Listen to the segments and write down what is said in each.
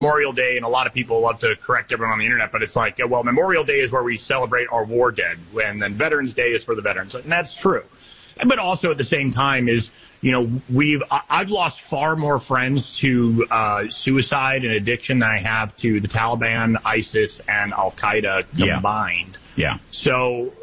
Memorial Day, and a lot of people love to correct everyone on the internet, but it's like, well, Memorial Day is where we celebrate our war dead, and then Veterans Day is for the veterans. And that's true. But also at the same time is, I've lost far more friends to suicide and addiction than I have to the Taliban, ISIS, and Al Qaeda combined. Yeah. So,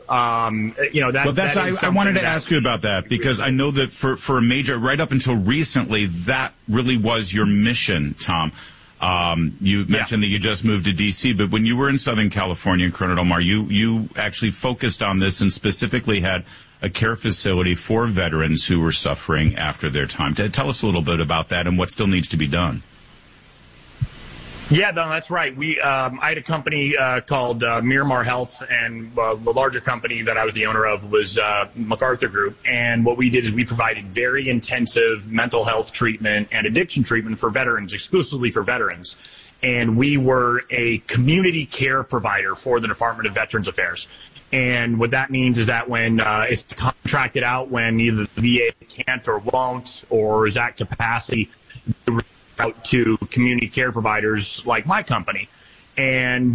I wanted to ask you about that, because I know that for a major, right up until recently, that really was your mission, Tom. You mentioned that you just moved to D.C., but when you were in Southern California in Corona del Mar, you actually focused on this and specifically had a care facility for veterans who were suffering after their time. Tell us a little bit about that and what still needs to be done. Yeah, no, that's right. I had a company called Miramar Health, and the larger company that I was the owner of was MacArthur Group. And what we did is we provided very intensive mental health treatment and addiction treatment for veterans, exclusively for veterans. And we were a community care provider for the Department of Veterans Affairs. And what that means is that when it's contracted out, when either the VA can't or won't or is at capacity, out to community care providers like my company. And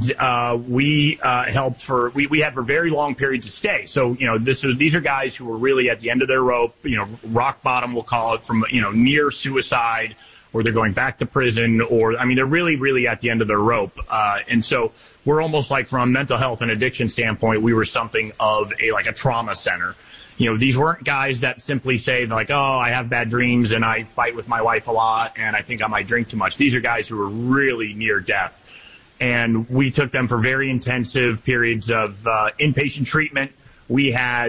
we helped we had for very long periods of stay. So, these are guys who were really at the end of their rope, rock bottom, we'll call it, from, near suicide, or they're going back to prison, or, they're really, really at the end of their rope. And so we're almost like, from a mental health and addiction standpoint, we were something of a trauma center. These weren't guys that simply say, like, oh, I have bad dreams and I fight with my wife a lot and I think I might drink too much. These are guys who were really near death. And we took them for very intensive periods of inpatient treatment. We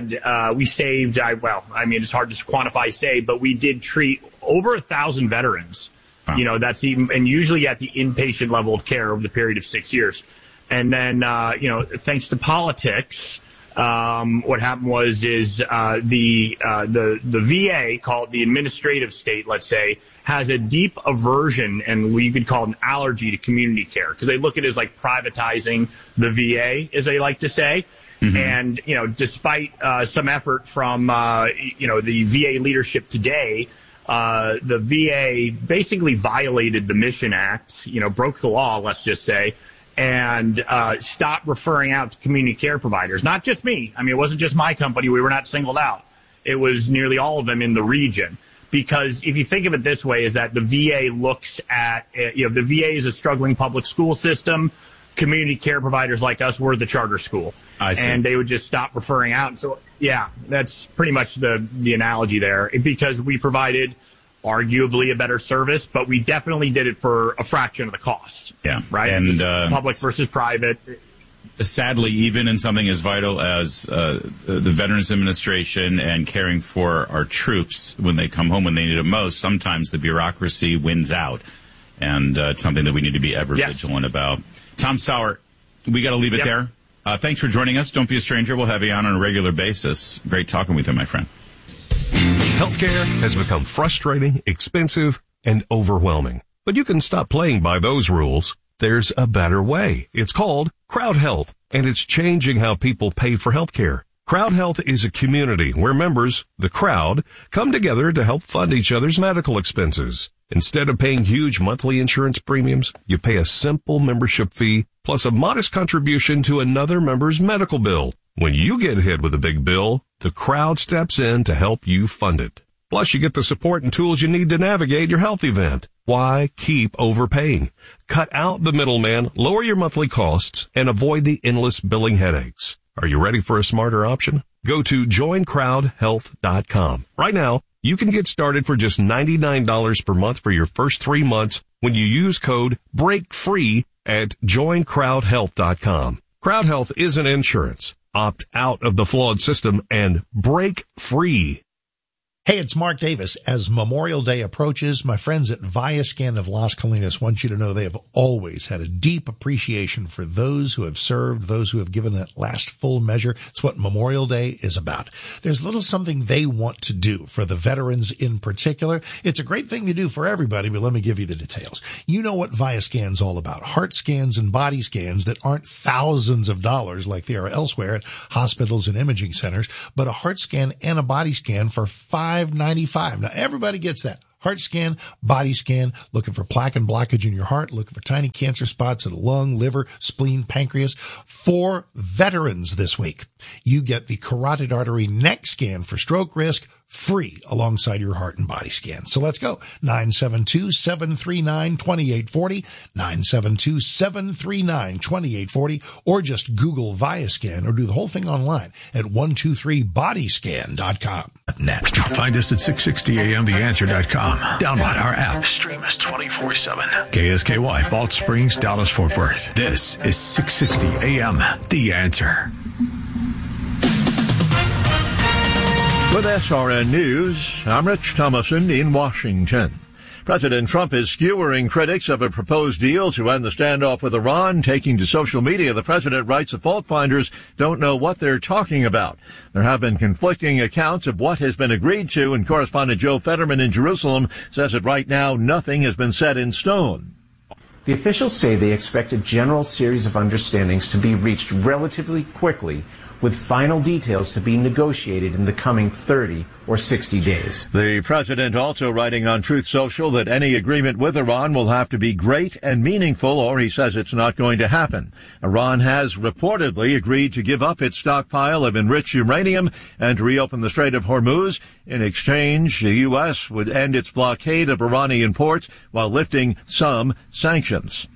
saved, it's hard to quantify save, but we did treat over 1,000 veterans. Wow. That's even, and usually at the inpatient level of care over the period of 6 years. And then, thanks to politics, what happened was the VA, called the administrative state, let's say, has a deep aversion and what you could call an allergy to community care, because they look at it as like privatizing the VA, as they like to say. Mm-hmm. And, despite some effort from, the VA leadership today, the VA basically violated the Mission Act, broke the law, let's just say, and stopped referring out to community care providers. Not just me. It wasn't just my company. We were not singled out. It was nearly all of them in the region. Because if you think of it this way, is that the VA looks at, the VA is a struggling public school system. Community care providers like us were the charter school. I see. And they would just stop referring out. And so, yeah, that's pretty much the analogy there, because we provided arguably a better service, but we definitely did it for a fraction of the cost. Yeah. Right? And public versus private. Sadly, even in something as vital as the Veterans Administration and caring for our troops when they come home when they need it most, sometimes the bureaucracy wins out. And it's something that we need to be ever vigilant about. Tom Sauer, we got to leave it there. Thanks for joining us. Don't be a stranger. We'll have you on a regular basis. Great talking with you, my friend. Healthcare has become frustrating, expensive, and overwhelming. But you can stop playing by those rules. There's a better way. It's called Crowd Health, and it's changing how people pay for healthcare. Crowd Health is a community where members, the crowd, come together to help fund each other's medical expenses. Instead of paying huge monthly insurance premiums, you pay a simple membership fee plus a modest contribution to another member's medical bill. When you get hit with a big bill, the crowd steps in to help you fund it. Plus, you get the support and tools you need to navigate your health event. Why keep overpaying? Cut out the middleman, lower your monthly costs, and avoid the endless billing headaches. Are you ready for a smarter option? Go to joincrowdhealth.com. Right now, you can get started for just $99 per month for your first 3 months when you use code BREAKFREE at joincrowdhealth.com. Crowd Health isn't insurance. Opt out of the flawed system and break free. Hey, it's Mark Davis. As Memorial Day approaches, my friends at Viascan of Las Colinas want you to know they have always had a deep appreciation for those who have served, those who have given that last full measure. It's what Memorial Day is about. There's a little something they want to do for the veterans in particular. It's a great thing to do for everybody, but let me give you the details. You know what Viascan's all about. Heart scans and body scans that aren't thousands of dollars like they are elsewhere at hospitals and imaging centers, but a heart scan and a body scan for $5.95. Now, everybody gets that. heart scan, body scan, looking for plaque and blockage in your heart, looking for tiny cancer spots in the lung, liver, spleen, pancreas. For veterans this week, you get the carotid artery neck scan for stroke risk, free alongside your heart and body scan. So let's go. 972-739-2840, 972-739-2840, or just Google ViaScan or do the whole thing online at 123bodyscan.com. Next, find us at 660amtheanswer.com. Download our app. Stream us 24/7. KSKY, Balch Springs, Dallas, Fort Worth. This is 660 AM, The Answer. With SRN News, I'm Rich Thomason in Washington. President Trump is skewering critics of a proposed deal to end the standoff with Iran. Taking to social media, the president writes the fault finders don't know what they're talking about. There have been conflicting accounts of what has been agreed to, and correspondent Joe Fetterman in Jerusalem says that right now nothing has been set in stone. The officials say they expect a general series of understandings to be reached relatively quickly, with final details to be negotiated in the coming 30 or 60 days. The president also writing on Truth Social that any agreement with Iran will have to be great and meaningful, or he says it's not going to happen. Iran has reportedly agreed to give up its stockpile of enriched uranium and to reopen the Strait of Hormuz. In exchange, the U.S. would end its blockade of Iranian ports while lifting some sanctions.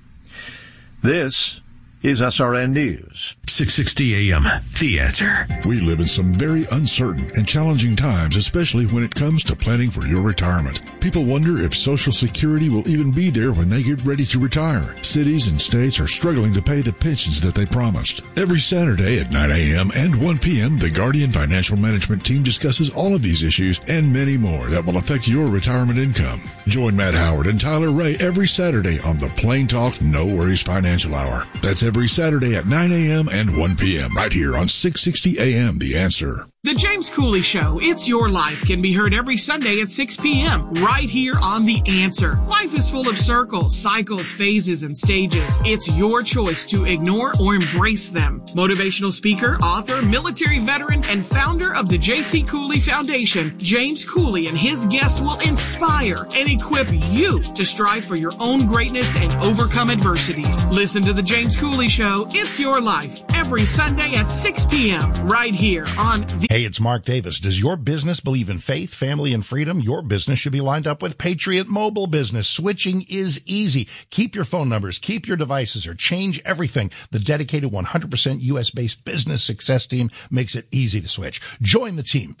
This is SRN News. 660 AM, The Answer. We live in some very uncertain and challenging times, especially when it comes to planning for your retirement. People wonder if Social Security will even be there when they get ready to retire. Cities and states are struggling to pay the pensions that they promised. Every Saturday at 9 a.m. and 1 p.m., the Guardian Financial Management team discusses all of these issues and many more that will affect your retirement income. Join Matt Howard and Tyler Ray every Saturday on the Plain Talk No Worries Financial Hour. That's every Saturday at 9 a.m. and 1 p.m. right here on 660 AM, The Answer. The James Cooley Show, It's Your Life, can be heard every Sunday at 6 p.m. right here on The Answer. Life is full of circles, cycles, phases, and stages. It's your choice to ignore or embrace them. Motivational speaker, author, military veteran, and founder of the J.C. Cooley Foundation, James Cooley and his guests will inspire and equip you to strive for your own greatness and overcome adversities. Listen to The James Cooley Show, It's Your Life, every Sunday at 6 p.m. right here on The Hey, it's Mark Davis. Does your business believe in faith, family, and freedom? Your business should be lined up with Patriot Mobile Business. Switching is easy. Keep your phone numbers, keep your devices, or change everything. The dedicated 100% U.S.-based business success team makes it easy to switch. Join the team.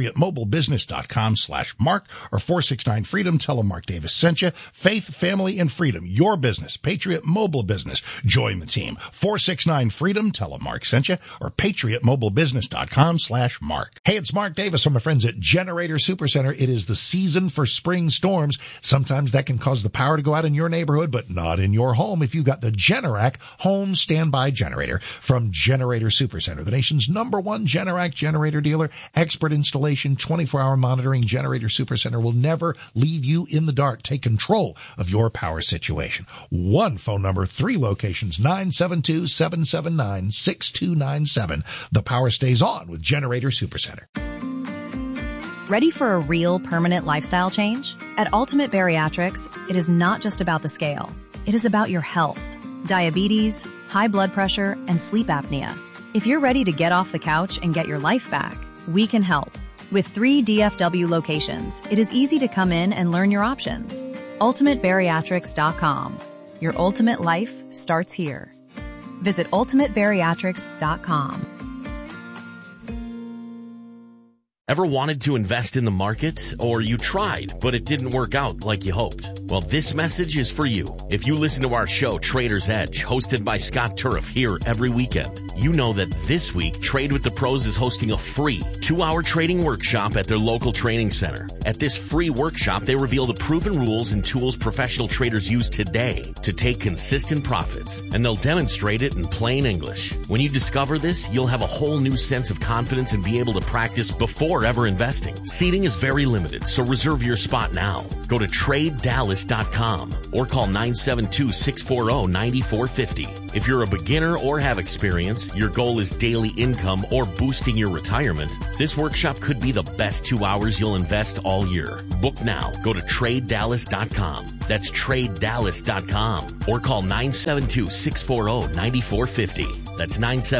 PatriotMobileBusiness.com/Mark or 469-FREEDOM. Tell them Mark Davis sent you. Faith, family, and freedom. Your business. Patriot Mobile Business. Join the team. 469-FREEDOM. Tell them Mark sent you or PatriotMobileBusiness.com/Mark. Hey, it's Mark Davis from my friends at Generator Supercenter. It is the season for spring storms. Sometimes that can cause the power to go out in your neighborhood, but not in your home if you've got the Generac home standby generator from Generator Supercenter, the nation's #1 Generac generator dealer. Expert installation, 24-hour monitoring. Generator Supercenter will never leave you in the dark. Take control of your power situation. One phone number, 3 locations, 972-779-6297. The power stays on with Generator Supercenter. Ready for a real permanent lifestyle change? At Ultimate Bariatrics, it is not just about the scale. It is about your health, diabetes, high blood pressure, and sleep apnea. If you're ready to get off the couch and get your life back, we can help. With 3 DFW locations, it is easy to come in and learn your options. UltimateBariatrics.com. Your ultimate life starts here. Visit UltimateBariatrics.com. Ever wanted to invest in the market? Or you tried, but it didn't work out like you hoped? Well, this message is for you. If you listen to our show, Trader's Edge, hosted by Scott Turf here every weekend, you know that this week, Trade with the Pros is hosting a free 2-hour trading workshop at their local training center. At this free workshop, they reveal the proven rules and tools professional traders use today to take consistent profits, and they'll demonstrate it in plain English. When you discover this, you'll have a whole new sense of confidence and be able to practice before ever investing. Seating is very limited, so reserve your spot now. Go to TradeDallas.com tradeDallas.com or call 972-640-9450. If you're a beginner or have experience, your goal is daily income or boosting your retirement, this workshop could be the best 2 hours you'll invest all year. Book now. Go to TradeDallas.com. That's TradeDallas.com or call 972-640-9450. That's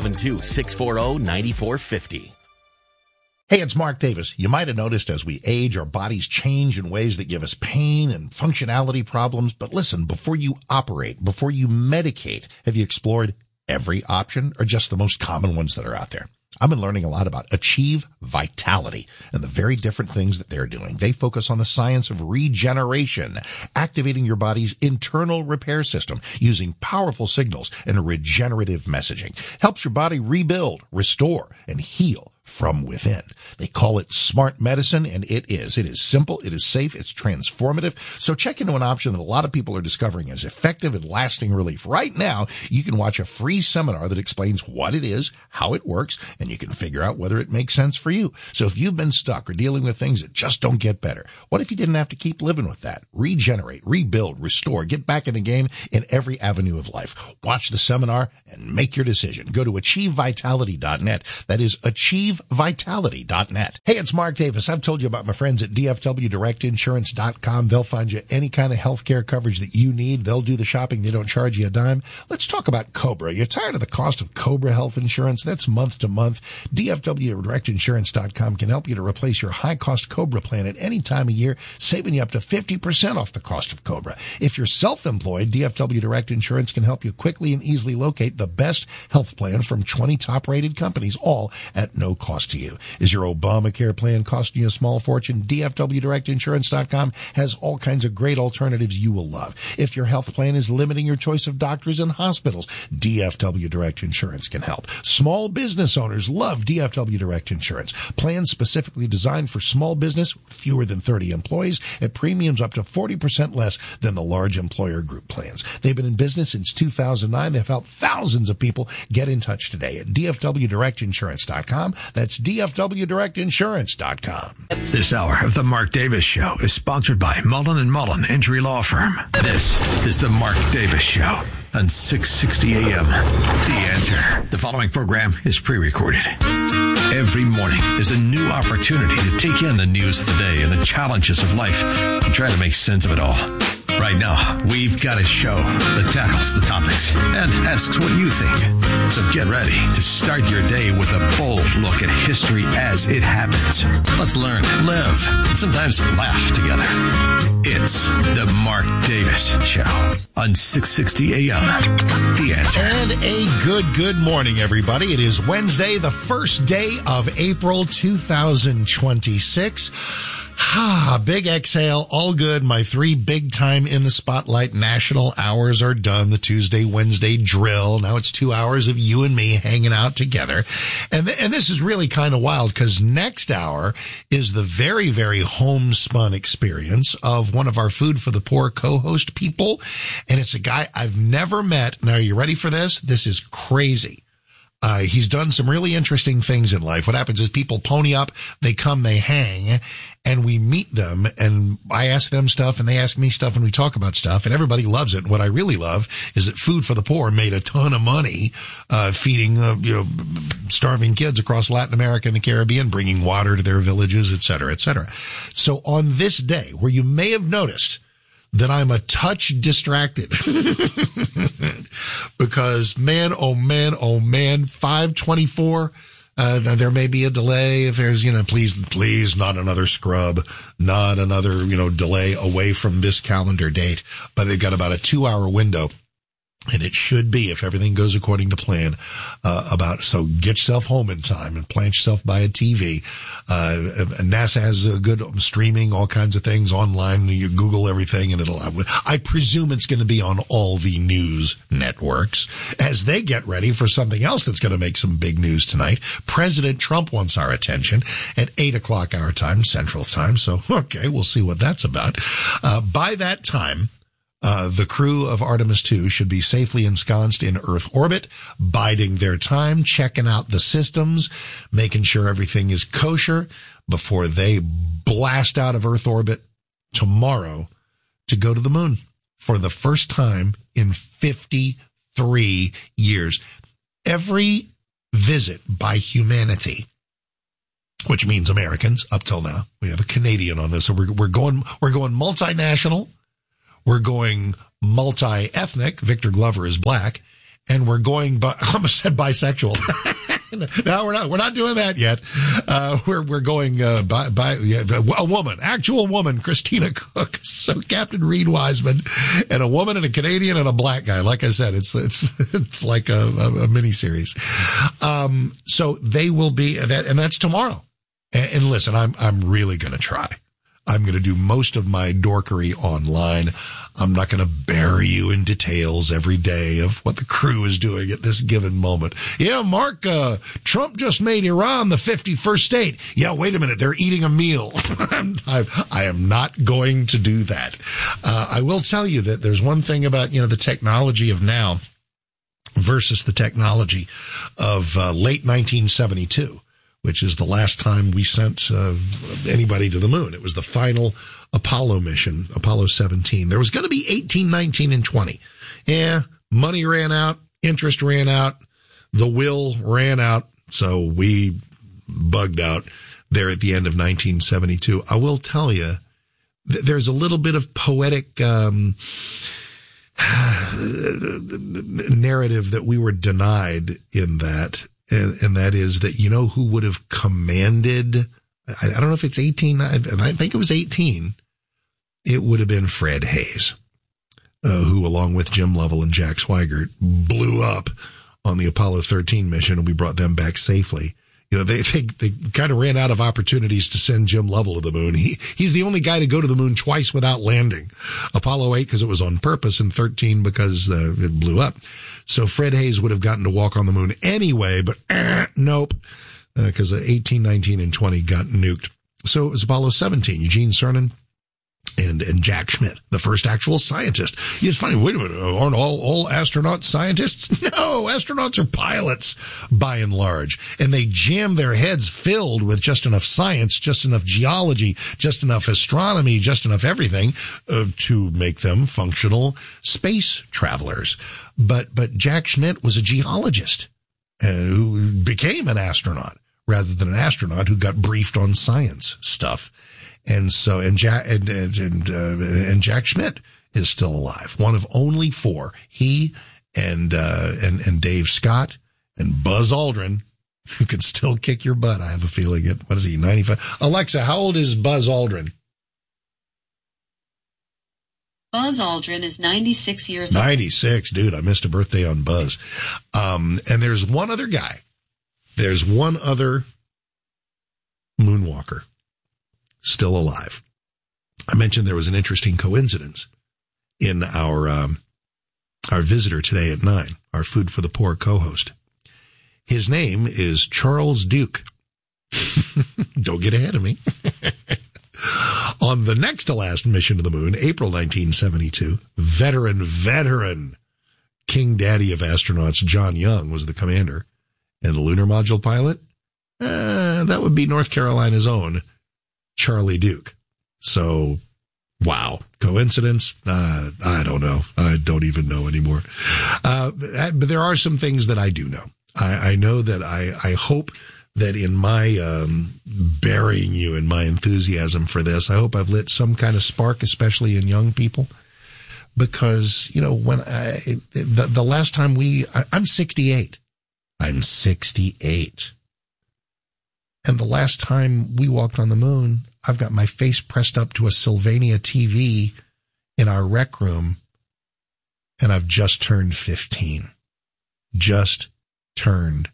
972-640-9450. Hey, it's Mark Davis. You might have noticed as we age, our bodies change in ways that give us pain and functionality problems. But listen, before you operate, before you medicate, have you explored every option or just the most common ones that are out there? I've been learning a lot about Achieve Vitality and the very different things that they're doing. They focus on the science of regeneration, activating your body's internal repair system using powerful signals and regenerative messaging. Helps your body rebuild, restore, and heal from within. They call it smart medicine, and it is. It is simple, it is safe, it's transformative. So check into an option that a lot of people are discovering as effective and lasting relief. Right now, you can watch a free seminar that explains what it is, how it works, and you can figure out whether it makes sense for you. So if you've been stuck or dealing with things that just don't get better, what if you didn't have to keep living with that? Regenerate, rebuild, restore, get back in the game in every avenue of life. Watch the seminar and make your decision. Go to achievevitality.net. That is achievevitality.net. Hey, it's Mark Davis. I've told you about my friends at DFWDirectInsurance.com. They'll find you any kind of healthcare coverage that you need. They'll do the shopping. They don't charge you a dime. Let's talk about Cobra. You're tired of the cost of Cobra health insurance? That's month to month. DFWDirectInsurance.com can help you to replace your high-cost Cobra plan at any time of year, saving you up to 50% off the cost of Cobra. If you're self-employed, DFW Direct Insurance can help you quickly and easily locate the best health plan from 20 top-rated companies, all at no cost to you. Is your Obamacare plan costing you a small fortune? DFWDirectInsurance.com has all kinds of great alternatives you will love. If your health plan is limiting your choice of doctors and hospitals, DFW Direct Insurance can help. Small business owners love DFW Direct Insurance. Plans specifically designed for small business, fewer than 30 employees, at premiums up to 40% less than the large employer group plans. They've been in business since 2009. They've helped thousands of people. Get in touch today at DFWDirectInsurance.com. That's DFWDirectInsurance.com. This hour of the Mark Davis Show is sponsored by Mullen & Mullen Injury Law Firm. This is the Mark Davis Show on 660 AM. The Answer. The following program is pre-recorded. Every morning is a new opportunity to take in the news of the day and the challenges of life and try to make sense of it all. Right now, we've got a show that tackles the topics and asks what you think. So get ready to start your day with a bold look at history as it happens. Let's learn, live, and sometimes laugh together. It's the Mark Davis Show on 660 AM. The Answer. And a good morning, everybody. It is Wednesday, the first day of April 2026. Big exhale, all good. My 3 big time in the spotlight national hours are done. The Tuesday, Wednesday drill. Now it's 2 hours of you and me hanging out together. And this is really kind of wild because next hour is the very, very homespun experience of one of our Food for the Poor co-host people. And it's a guy I've never met. Now, are you ready for this? This is crazy. He's done some really interesting things in life. What happens is people pony up, they come, they hang, and we meet them, and I ask them stuff, and they ask me stuff, and we talk about stuff, and everybody loves it. And what I really love is that Food for the Poor made a ton of money, feeding, starving kids across Latin America and the Caribbean, bringing water to their villages, et cetera, et cetera. So on this day, where you may have noticed that I'm a touch distracted because man, 5:24. There may be a delay if there's, please, not another scrub, not another, delay away from this calendar date. But they've got about a 2-hour window. And it should be, if everything goes according to plan, so get yourself home in time and plant yourself by a TV. NASA has good streaming, all kinds of things online. You Google everything and I presume it's going to be on all the news networks as they get ready for something else that's going to make some big news tonight. President Trump wants our attention at 8:00 our time, Central Time. So, okay, we'll see what that's about. By that time, the crew of Artemis 2 should be safely ensconced in Earth orbit, biding their time, checking out the systems, making sure everything is kosher before they blast out of Earth orbit tomorrow to go to the moon for the first time in 53 years. Every visit by humanity, which means Americans up till now, we have a Canadian on this, so we're going multinational, we're going multi-ethnic, Victor Glover is black, and we're going, I almost said bisexual. No, we're not doing that yet. We're going, a woman, actual woman, Christina Cook. So Captain Reed Wiseman, and a woman and a Canadian and a black guy. Like I said, it's like a mini series. So they will be that, and that's tomorrow. And listen, I'm really going to try. I'm going to do most of my dorkery online. I'm not going to bury you in details every day of what the crew is doing at this given moment. Yeah, Mark, Trump just made Iran the 51st state. Yeah, wait a minute. They're eating a meal. I am not going to do that. I will tell you that there's one thing about, the technology of now versus the technology of late 1972. Which is the last time we sent anybody to the moon. It was the final Apollo mission, Apollo 17. There was going to be 18, 19, and 20. Yeah, money ran out, interest ran out, the will ran out, so we bugged out there at the end of 1972. I will tell you, there's a little bit of poetic narrative that we were denied in that. And that is that, who would have commanded, I don't know if it's 18, I think it was 18. It would have been Fred Hayes, who along with Jim Lovell and Jack Swigert blew up on the Apollo 13 mission, and we brought them back safely. They kind of ran out of opportunities to send Jim Lovell to the moon. He's the only guy to go to the moon twice without landing. Apollo 8 because it was on purpose, and 13 because it blew up. So Fred Hayes would have gotten to walk on the moon anyway, but nope, because 18, 19, and 20 got nuked. So it was Apollo 17, Eugene Cernan and Jack Schmitt, the first actual scientist. It's funny, wait a minute, aren't all astronauts scientists? No, astronauts are pilots by and large. And they jam their heads filled with just enough science, just enough geology, just enough astronomy, just enough everything to make them functional space travelers. But Jack Schmitt was a geologist who became an astronaut rather than an astronaut who got briefed on science stuff. And so, Jack Schmitt is still alive. One of only four. He and Dave Scott and Buzz Aldrin, who can still kick your butt. I have a feeling what is he, 95? Alexa, how old is Buzz Aldrin? Buzz Aldrin is 96 years old. 96, dude. I missed a birthday on Buzz. And there's one other guy. There's one other moonwalker still alive. I mentioned there was an interesting coincidence in our visitor today at 9, our Food for the Poor co-host. His name is Charles Duke. Don't get ahead of me. On the next to last mission to the moon, April 1972, veteran King Daddy of astronauts John Young was the commander, and the lunar module pilot, that would be North Carolina's own Charlie Duke. So, wow. Coincidence? I don't know. I don't even know anymore. But there are some things that I do know. I know that I hope that in my burying you in my enthusiasm for this, I hope I've lit some kind of spark, especially in young people. Because, when the last time I'm 68. I'm 68. And the last time we walked on the moon, I've got my face pressed up to a Sylvania TV in our rec room, and I've just turned 15. Just turned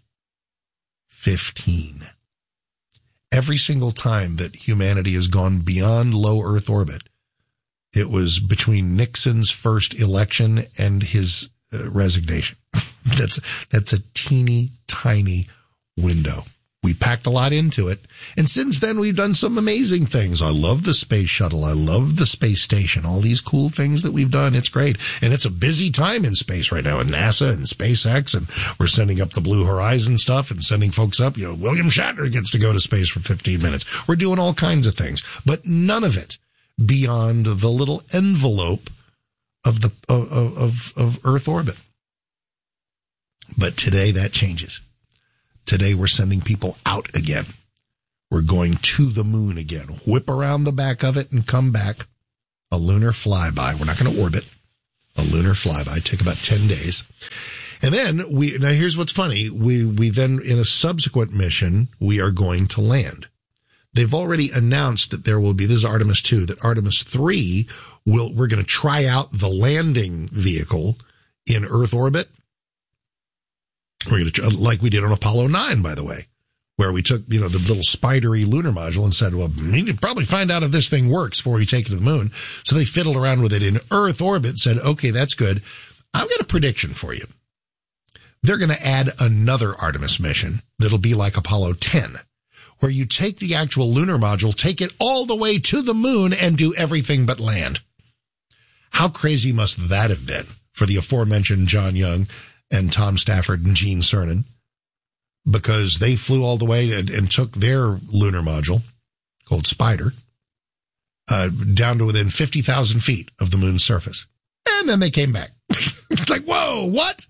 15. Every single time that humanity has gone beyond low Earth orbit, it was between Nixon's first election and his resignation. That's a teeny tiny window. We packed a lot into it. And since then, we've done some amazing things. I love the space shuttle. I love the space station. All these cool things that we've done. It's great. And it's a busy time in space right now at NASA and SpaceX. And we're sending up the Blue Horizon stuff and sending folks up. William Shatner gets to go to space for 15 minutes. We're doing all kinds of things. But none of it beyond the little envelope of the of Earth orbit. But today that changes. Today we're sending people out again. We're going to the moon again. Whip around the back of it and come back. A lunar flyby. We're not going to orbit. A lunar flyby. Take about 10 days. And then now here's what's funny. We then, in a subsequent mission, we are going to land. They've already announced that there will be, this is Artemis 2, that Artemis 3 we're going to try out the landing vehicle in Earth orbit. We're going to, like we did on Apollo 9, by the way, where we took, the little spidery lunar module and said, well, we need to probably find out if this thing works before we take it to the moon. So they fiddled around with it in Earth orbit, said, okay, that's good. I've got a prediction for you. They're going to add another Artemis mission that'll be like Apollo 10, where you take the actual lunar module, take it all the way to the moon and do everything but land. How crazy must that have been for the aforementioned John Young and Tom Stafford and Gene Cernan? Because they flew all the way and took their lunar module, called Spider, down to within 50,000 feet of the moon's surface. And then they came back. It's like, whoa, what?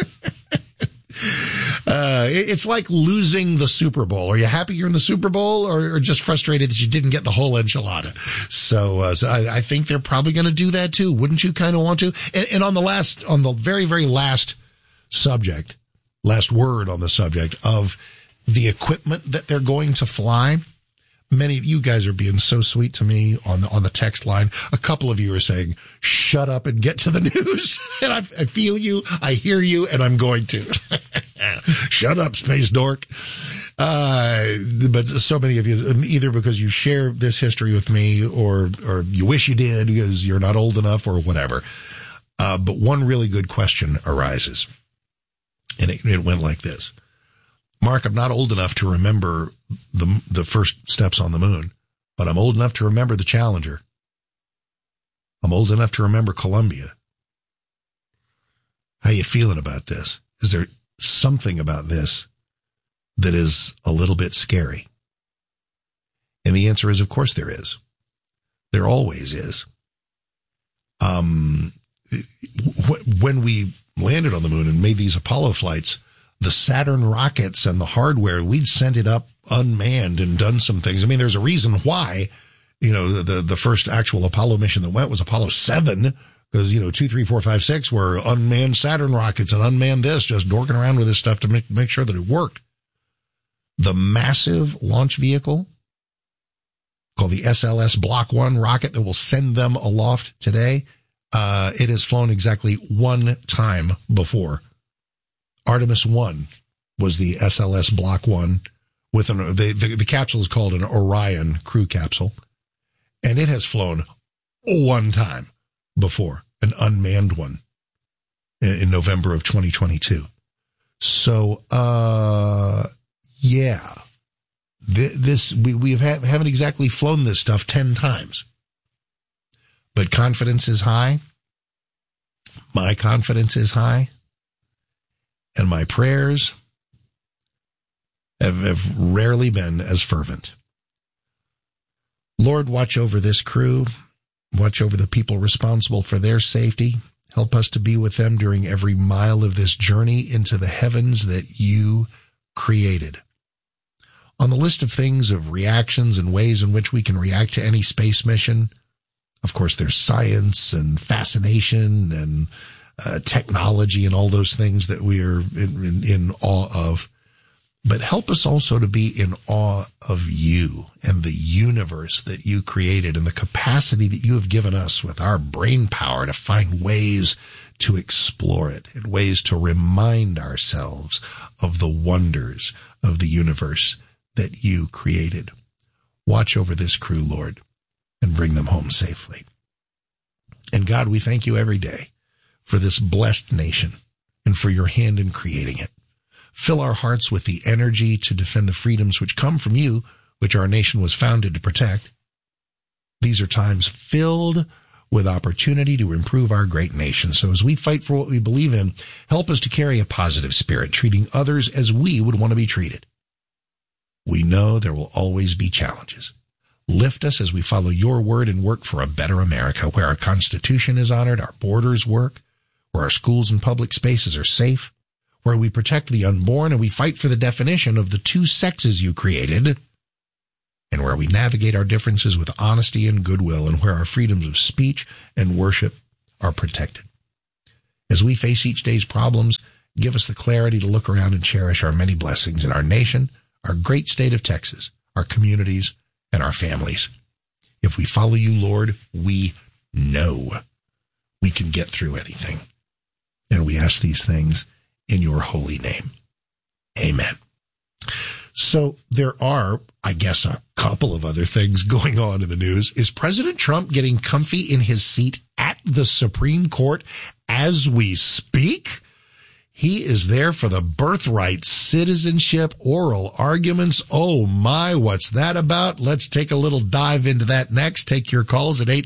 It's like losing the Super Bowl. Are you happy you're in the Super Bowl or just frustrated that you didn't get the whole enchilada? So I think they're probably going to do that too. Wouldn't you kind of want to? And on the very, very last word on the subject of the equipment that they're going to fly. Many of you guys are being so sweet to me on the text line. A couple of you are saying, shut up and get to the news. And I feel you, I hear you, and I'm going to. Shut up, space dork. But so many of you, either because you share this history with me or you wish you did because you're not old enough or whatever. But one really good question arises. And it went like this. Mark, I'm not old enough to remember the first steps on the moon, but I'm old enough to remember the Challenger. I'm old enough to remember Columbia. How you feeling about this? Is there something about this that is a little bit scary? And the answer is, of course there is. There always is. When we landed on the moon and made these Apollo flights, the Saturn rockets and the hardware, we'd sent it up unmanned and done some things. I mean, there's a reason why, the first actual Apollo mission that went was Apollo 7, because, 2, 3, 4, 5, 6 were unmanned Saturn rockets and unmanned this, just dorking around with this stuff to make sure that it worked. The massive launch vehicle called the SLS Block 1 rocket that will send them aloft today, it has flown exactly one time before. Artemis 1 was the SLS Block 1 with the capsule is called an Orion crew capsule, and it has flown one time before, an unmanned one in November of 2022. So, yeah, we haven't exactly flown this stuff 10 times, but confidence is high. My confidence is high. And my prayers have rarely been as fervent. Lord, watch over this crew. Watch over the people responsible for their safety. Help us to be with them during every mile of this journey into the heavens that you created. On the list of things, of reactions and ways in which we can react to any space mission, of course, there's science and fascination and technology and all those things that we are in awe of. But help us also to be in awe of you and the universe that you created and the capacity that you have given us with our brain power to find ways to explore it and ways to remind ourselves of the wonders of the universe that you created. Watch over this crew, Lord, and bring them home safely. And God, we thank you every day for this blessed nation and for your hand in creating it. Fill our hearts with the energy to defend the freedoms which come from you, which our nation was founded to protect. These are times filled with opportunity to improve our great nation. So as we fight for what we believe in, help us to carry a positive spirit, treating others as we would want to be treated. We know there will always be challenges. Lift us as we follow your word and work for a better America, where our Constitution is honored, our borders work, where our schools and public spaces are safe, where we protect the unborn and we fight for the definition of the two sexes you created, and where we navigate our differences with honesty and goodwill, and where our freedoms of speech and worship are protected. As we face each day's problems, give us the clarity to look around and cherish our many blessings in our nation, our great state of Texas, our communities, and our families. If we follow you, Lord, we know we can get through anything. And we ask these things in your holy name. Amen. So there are, I guess, a couple of other things going on in the news. Is President Trump getting comfy in his seat at the Supreme Court as we speak? He is there for the birthright citizenship oral arguments. Oh my, what's that about? Let's take a little dive into that next. Take your calls at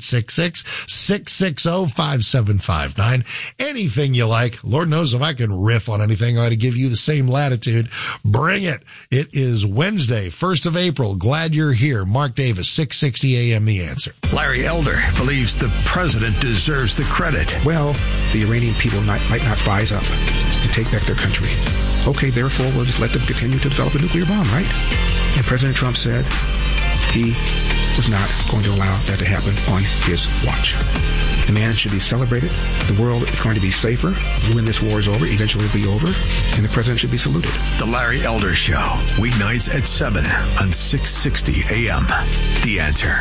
866-660-5759. Anything you like. Lord knows if I can riff on anything, I ought to give you the same latitude. Bring it. It is Wednesday, 1st of April. Glad you're here. Mark Davis, 660 AM The Answer. Larry Elder believes the president deserves the credit. Well, the Iranian people might not rise up and take back their country. Okay, therefore, we'll just let them continue to develop a nuclear bomb, right? And President Trump said he was not going to allow that to happen on his watch. The man should be celebrated. The world is going to be safer when this war is over. Eventually it'll be over. And the president should be saluted. The Larry Elder Show, weeknights at 7 on 660 AM. The Answer.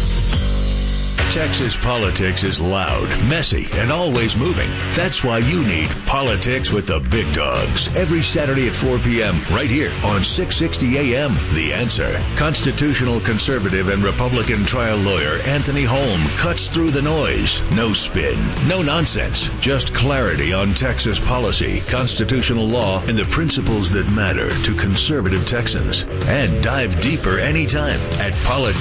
Texas politics is loud, messy, and always moving. That's why you need Politics with the Big Dogs. Every Saturday at 4 p.m. right here on 660 AM. The Answer. Constitutional conservative and Republican trial lawyer Anthony Holm cuts through the noise. No spin, no nonsense. Just clarity on Texas policy, constitutional law, and the principles that matter to conservative Texans. And dive deeper anytime at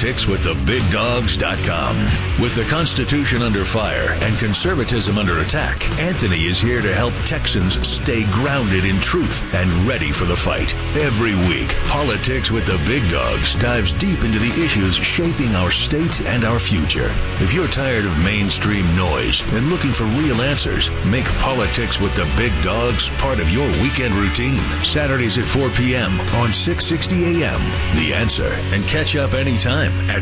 politicswiththebigdogs.com. With the Constitution under fire and conservatism under attack, Anthony is here to help Texans stay grounded in truth and ready for the fight. Every week, Politics with the Big Dogs dives deep into the issues shaping our state and our future. If you're tired of mainstream noise and looking for real answers, make Politics with the Big Dogs part of your weekend routine. Saturdays at 4 p.m. on 660 AM. The Answer. And catch up anytime at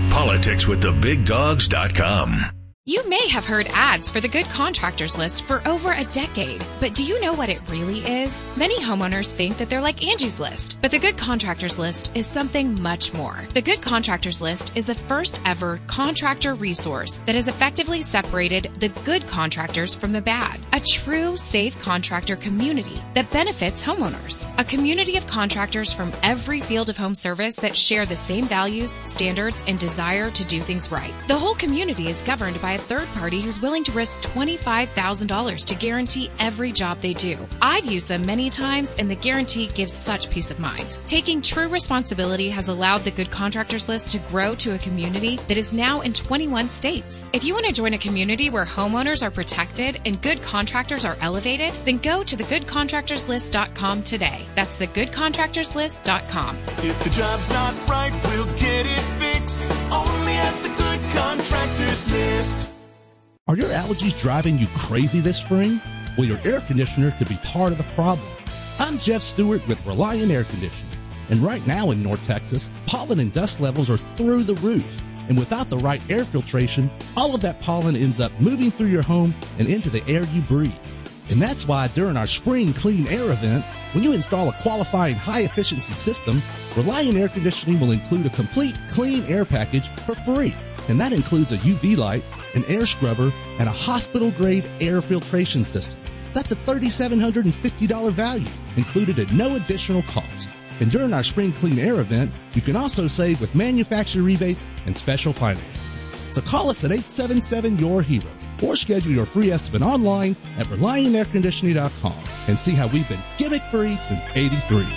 politicswiththebigdogs.com. You may have heard ads for the Good Contractors List for over a decade, but do you know what it really is? Many homeowners think that they're like Angie's List, but the Good Contractors List is something much more. The Good Contractors List is the first ever contractor resource that has effectively separated the good contractors from the bad. A true, safe contractor community that benefits homeowners. A community of contractors from every field of home service that share the same values, standards, and desire to do things right. The whole community is governed by a third party who's willing to risk $25,000 to guarantee every job they do. I've used them many times, and the guarantee gives such peace of mind. Taking true responsibility has allowed the Good Contractors List to grow to a community that is now in 21 states. If you want to join a community where homeowners are protected and good contractors are elevated, then go to thegoodcontractorslist.com today. That's thegoodcontractorslist.com. If the job's not right, we'll get it fixed. Only at the Good Contractors List. Are your allergies driving you crazy this spring? Well, your air conditioner could be part of the problem. I'm Jeff Stewart with Reliant Air Conditioning. And right now in North Texas, pollen and dust levels are through the roof. And without the right air filtration, all of that pollen ends up moving through your home and into the air you breathe. And that's why during our Spring Clean Air event, when you install a qualifying high-efficiency system, Reliant Air Conditioning will include a complete clean air package for free. And that includes a UV light, an air scrubber, and a hospital-grade air filtration system. That's a $3,750 value, included at no additional cost. And during our Spring Clean Air event, you can also save with manufacturer rebates and special financing. So call us at 877-YOUR-HERO or schedule your free estimate online at ReliantAirConditioning.com and see how we've been gimmick-free since '83.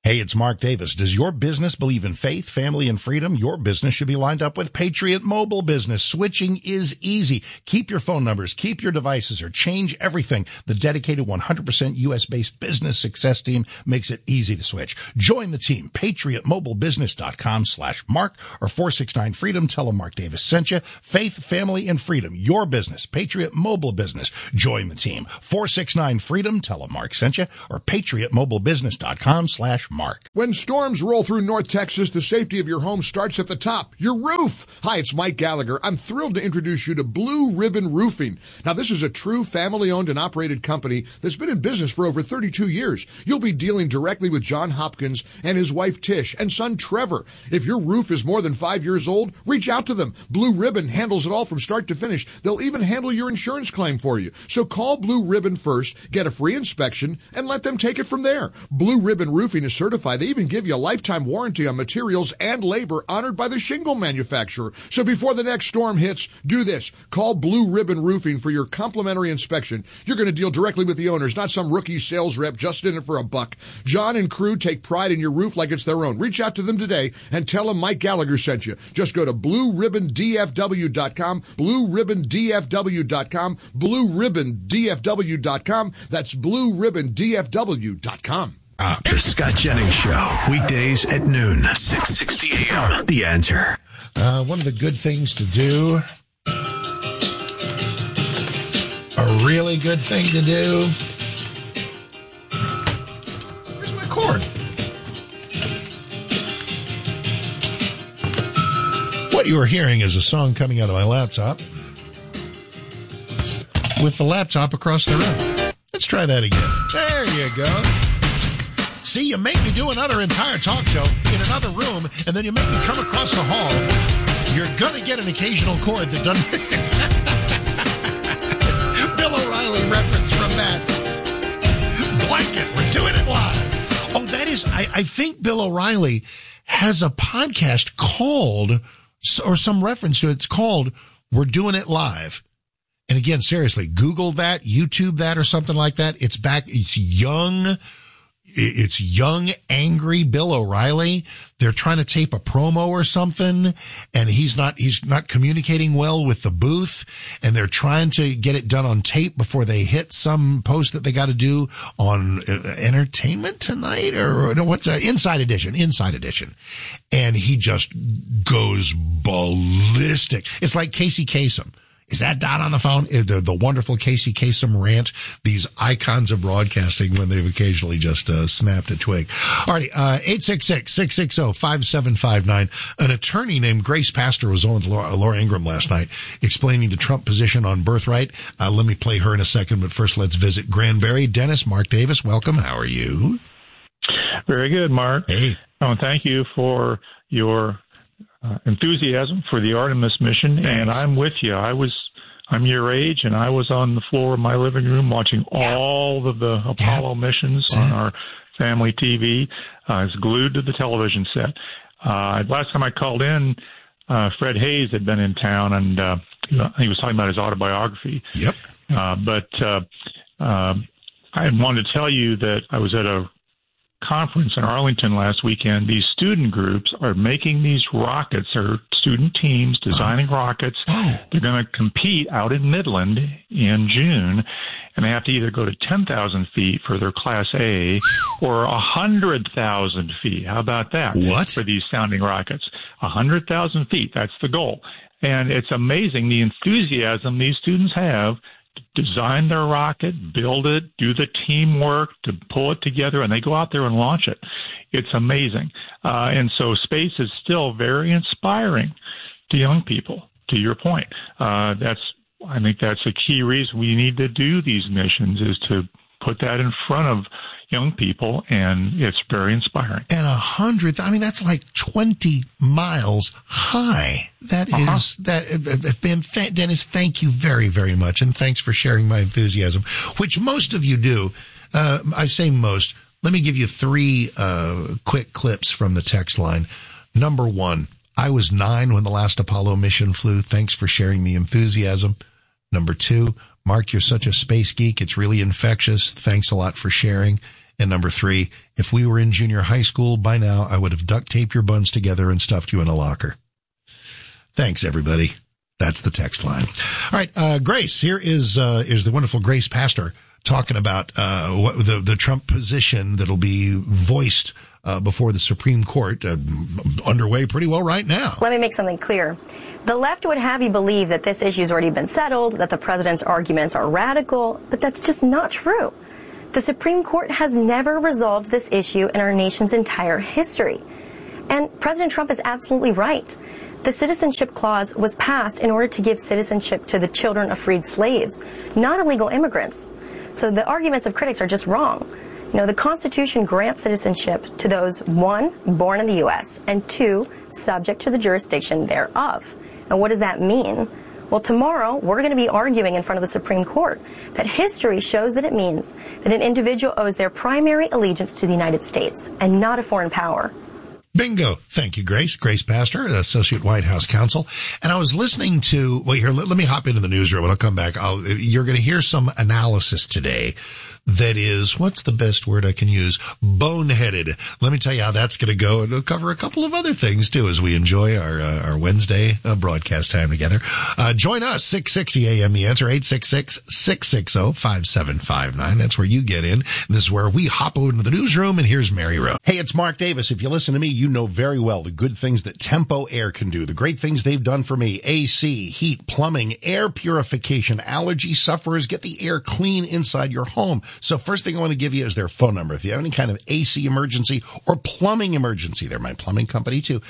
Hey, it's Mark Davis. Does your business believe in faith, family, and freedom? Your business should be lined up with Patriot Mobile Business. Switching is easy. Keep your phone numbers, keep your devices, or change everything. The dedicated 100% U.S.-based business success team makes it easy to switch. Join the team. PatriotMobileBusiness.com/Mark or 469-FREEDOM. Tell them Mark Davis sent you. Faith, family, and freedom. Your business. Patriot Mobile Business. Join the team. 469-FREEDOM. Tell them Mark sent you or PatriotMobileBusiness.com/Mark. When storms roll through North Texas, the safety of your home starts at the top, your roof. Hi, it's Mike Gallagher. I'm thrilled to introduce you to Blue Ribbon Roofing. Now, this is a true family-owned and operated company that's been in business for over 32 years. You'll be dealing directly with John Hopkins and his wife Tish and son Trevor. If your roof is more than 5 years old, reach out to them. Blue Ribbon handles it all from start to finish. They'll even handle your insurance claim for you. So call Blue Ribbon first, get a free inspection, and let them take it from there. Blue Ribbon Roofing is certified. They even give you a lifetime warranty on materials and labor honored by the shingle manufacturer. So before the next storm hits, do this. Call Blue Ribbon Roofing for your complimentary inspection. You're going to deal directly with the owners, not some rookie sales rep just in it for a buck. John and crew take pride in your roof like it's their own. Reach out to them today and tell them Mike Gallagher sent you. Just go to BlueRibbonDFW.com, BlueRibbonDFW.com, BlueRibbonDFW.com. That's BlueRibbonDFW.com. The Scott Jennings Show, weekdays at noon, 6:60 a.m. The Answer. One of the good things to do, a really good thing to do. Where's my cord? What you are hearing is a song coming out of my laptop with the laptop across the room. Let's try that again. There you go. See, you make me do another entire talk show in another room, and then you make me come across the hall. You're going to get an occasional chord that doesn't... Bill O'Reilly reference from that. Blanket, we're doing it live. Oh, that is... I think Bill O'Reilly has a podcast called, or some reference to it, it's called We're Doing It Live. And again, seriously, Google that, YouTube that, or something like that. It's back, it's young, angry Bill O'Reilly. They're trying to tape a promo or something, and he's not communicating well with the booth, and they're trying to get it done on tape before they hit some post that they got to do on Entertainment Tonight or no, what's Inside Edition. And he just goes ballistic. It's like Casey Kasem. Is that Don on the phone? The wonderful Casey Kasem rant, these icons of broadcasting when they've occasionally just snapped a twig. All right, 866-660-5759. An attorney named Grace Pastor was on with Laura Ingraham last night explaining the Trump position on birthright. Let me play her in a second, but first let's visit Granbury. Dennis, Mark Davis, welcome. How are you? Very good, Mark. Hey. Oh, and thank you for your enthusiasm for the Artemis mission. Thanks. And I'm with you. I'm your age, and I was on the floor of my living room watching all of the Apollo missions on our family TV. I was glued to the television set. Last time I called in, Fred Hayes had been in town, and he was talking about his autobiography. Yep. But I wanted to tell you that I was at a conference in Arlington last weekend. These student groups are making these rockets, or student teams designing rockets. They're going to compete out in Midland in June, and they have to either go to 10,000 feet for their Class A or 100,000 feet. How about that? What? For these sounding rockets. 100,000 feet, that's the goal. And it's amazing the enthusiasm these students have design their rocket, build it, do the teamwork to pull it together, and they go out there and launch it. It's amazing. And so space is still very inspiring to young people, to your point. I think that's a key reason we need to do these missions, is to put that in front of young people, and it's very inspiring. And 100, that's like 20 miles high. That is, Dennis, thank you very, very much. And thanks for sharing my enthusiasm, which most of you do. I say most. Let me give you 3 quick clips from the text line. Number 1, I was 9 when the last Apollo mission flew. Thanks for sharing the enthusiasm. Number 2, Mark, you're such a space geek. It's really infectious. Thanks a lot for sharing. And number 3, if we were in junior high school by now, I would have duct taped your buns together and stuffed you in a locker. Thanks, everybody. That's the text line. All right, Grace, here is the wonderful Grace Pastor talking about the Trump position that'll be voiced before the Supreme Court, underway pretty well right now. Let me make something clear. The left would have you believe that this issue's already been settled, that the president's arguments are radical, but that's just not true. The Supreme Court has never resolved this issue in our nation's entire history. And President Trump is absolutely right. The Citizenship Clause was passed in order to give citizenship to the children of freed slaves, not illegal immigrants. So the arguments of critics are just wrong. You know, the Constitution grants citizenship to those, 1, born in the U.S., and 2, subject to the jurisdiction thereof. And what does that mean? Well, tomorrow, we're going to be arguing in front of the Supreme Court that history shows that it means that an individual owes their primary allegiance to the United States and not a foreign power. Bingo. Thank you, Grace. Grace Pastor, Associate White House Counsel. And I was listening to, well, here, let me hop into the newsroom and I'll come back. You're going to hear some analysis today that is, what's the best word I can use? Boneheaded. Let me tell you how that's going to go. And we'll cover a couple of other things too as we enjoy our Wednesday broadcast time together. Join us, 660 AM The Answer, 866-660-5759. That's where you get in. This is where we hop over into the newsroom, and here's Mary Rowe. Hey, it's Mark Davis. If you listen to me, you know very well the good things that Tempo Air can do, the great things they've done for me. AC, heat, plumbing, air purification. Allergy sufferers, get the air clean inside your home. So first thing I want to give you is their phone number. If you have any kind of AC emergency or plumbing emergency, they're my plumbing company too,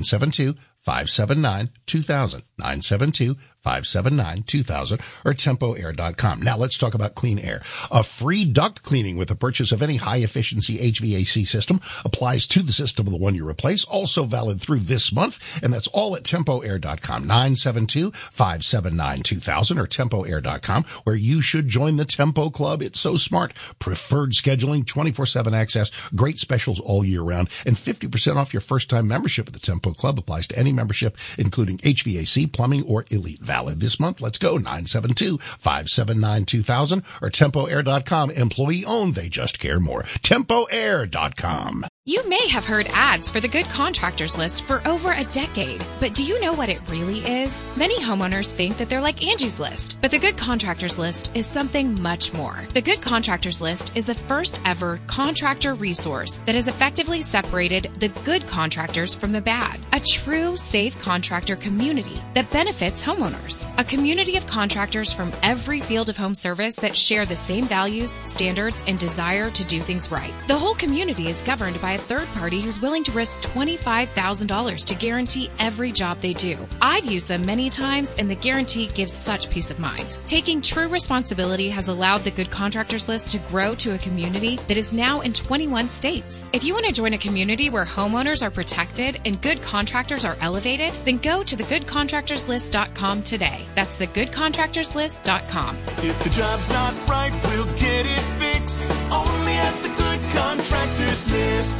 972-579-2000, 972-579-2000, or TempoAir.com. Now let's talk about clean air. A free duct cleaning with the purchase of any high-efficiency HVAC system applies to the system of the one you replace, also valid through this month, and that's all at TempoAir.com, 972-579-2000, or TempoAir.com, where you should join the Tempo Club. It's so smart. Preferred scheduling, 24/7 access, great specials all year round, and 50% off your first-time membership at the Tempo Club applies to any membership, including HVAC, plumbing, or Elite. Valid this month. Let's go. 972-579-2000 or TempoAir.com. Employee owned. They just care more. TempoAir.com. You may have heard ads for the Good Contractors List for over a decade, but do you know what it really is? Many homeowners think that they're like Angie's List, but the Good Contractors List is something much more. The Good Contractors List is the first ever contractor resource that has effectively separated the good contractors from the bad. A true safe contractor community that benefits homeowners. A community of contractors from every field of home service that share the same values, standards, and desire to do things right. The whole community is governed by a third party who's willing to risk $25,000 to guarantee every job they do. I've used them many times, and the guarantee gives such peace of mind. Taking true responsibility has allowed the Good Contractors List to grow to a community that is now in 21 states. If you want to join a community where homeowners are protected and good contractors are elevated, then go to thegoodcontractorslist.com today. That's thegoodcontractorslist.com. If the job's not right, we'll get it fixed. Only at the Good Contractors List.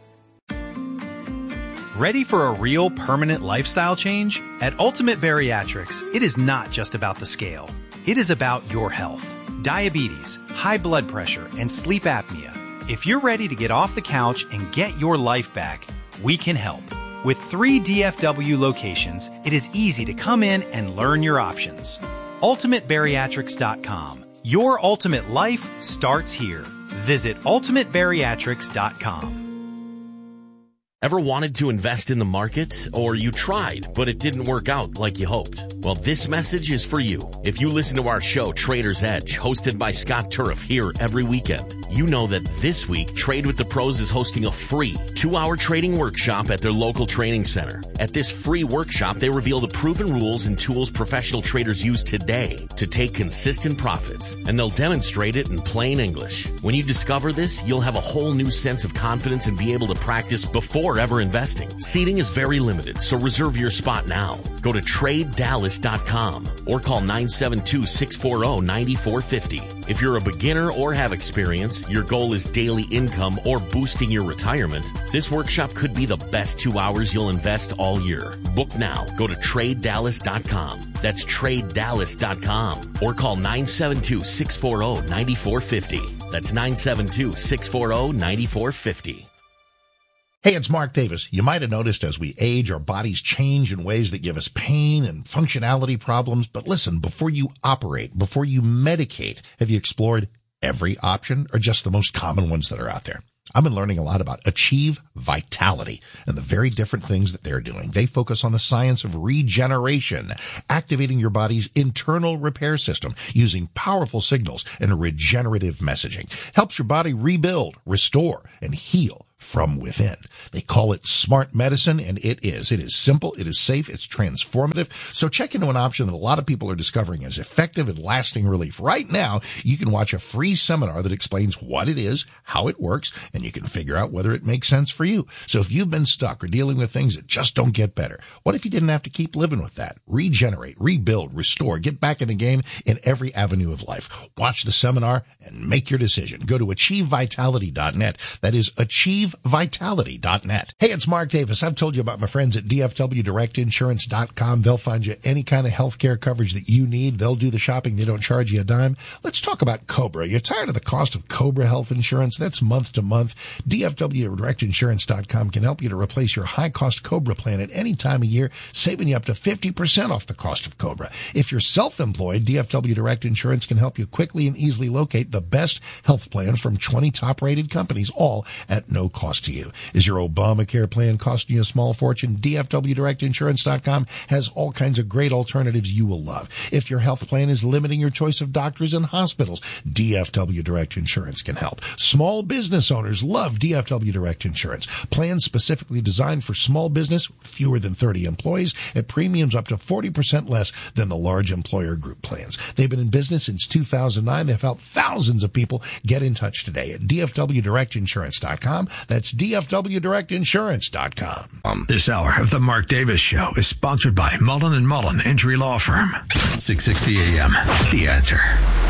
Ready for a real permanent lifestyle change? At Ultimate Bariatrics, it is not just about the scale. It is about your health. Diabetes, high blood pressure, and sleep apnea. If you're ready to get off the couch and get your life back, we can help. With 3 DFW locations, it is easy to come in and learn your options. UltimateBariatrics.com. Your ultimate life starts here. Visit UltimateBariatrics.com. Ever wanted to invest in the market? Or you tried, but it didn't work out like you hoped? Well, this message is for you. If you listen to our show, Trader's Edge, hosted by Scott Turf here every weekend, you know that this week, Trade with the Pros is hosting a free 2-hour trading workshop at their local training center. At this free workshop, they reveal the proven rules and tools professional traders use today to take consistent profits, and they'll demonstrate it in plain English. When you discover this, you'll have a whole new sense of confidence and be able to practice before ever investing. Seating is very limited, so reserve your spot now. Go to TradeDallas.com or call 972-640-9450. If you're a beginner or have experience, your goal is daily income or boosting your retirement, this workshop could be the best 2 hours you'll invest all year. Book now. Go to TradeDallas.com. That's TradeDallas.com or call 972-640-9450. That's 972-640-9450. Hey, it's Mark Davis. You might have noticed as we age, our bodies change in ways that give us pain and functionality problems. But listen, before you operate, before you medicate, have you explored every option or just the most common ones that are out there? I've been learning a lot about Achieve Vitality and the very different things that they're doing. They focus on the science of regeneration, activating your body's internal repair system using powerful signals and regenerative messaging. Helps your body rebuild, restore, and heal from within. They call it smart medicine, and it is. It is simple, it is safe, it's transformative. So check into an option that a lot of people are discovering as effective and lasting relief. Right now, you can watch a free seminar that explains what it is, how it works, and you can figure out whether it makes sense for you. So if you've been stuck or dealing with things that just don't get better, what if you didn't have to keep living with that? Regenerate, rebuild, restore, get back in the game in every avenue of life. Watch the seminar and make your decision. Go to achievevitality.net. That is achievevitality.net. Hey, it's Mark Davis. I've told you about my friends at DFWDirectInsurance.com. They'll find you any kind of health care coverage that you need. They'll do the shopping. They don't charge you a dime. Let's talk about Cobra. You're tired of the cost of Cobra health insurance? That's month to month. DFWDirectInsurance.com can help you to replace your high-cost Cobra plan at any time of year, saving you up to 50% off the cost of Cobra. If you're self-employed, DFW Direct Insurance can help you quickly and easily locate the best health plan from 20 top-rated companies, all at no cost to you. Is your Obamacare plan costing you a small fortune? DFWDirectInsurance.com has all kinds of great alternatives you will love. If your health plan is limiting your choice of doctors and hospitals, DFW Direct Insurance can help. Small business owners love DFW Direct Insurance. Plans specifically designed for small business, fewer than 30 employees, at premiums up to 40% less than the large employer group plans. They've been in business since 2009. They've helped thousands of people. Get in touch today at DFWDirectInsurance.com. That's DFWDirectInsurance.com. This hour of the Mark Davis Show is sponsored by Mullen & Mullen Injury Law Firm. 660 AM. The Answer.